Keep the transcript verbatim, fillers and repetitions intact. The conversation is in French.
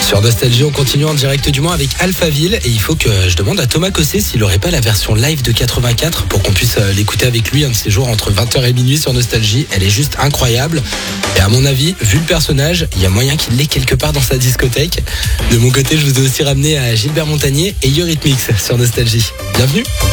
Sur Nostalgie, on continue en direct du Mans avec Alphaville et il faut que je demande à Thomas Cossé s'il aurait pas la version live de quatre-vingt-quatre pour qu'on puisse l'écouter avec lui un de ces jours entre vingt heures et minuit sur Nostalgie. Elle est juste incroyable et à mon avis, vu le personnage, il y a moyen qu'il l'ait quelque part dans sa discothèque. De mon côté, je vous ai aussi ramené à Gilbert Montagnier et Eurythmics sur Nostalgie. Bienvenue.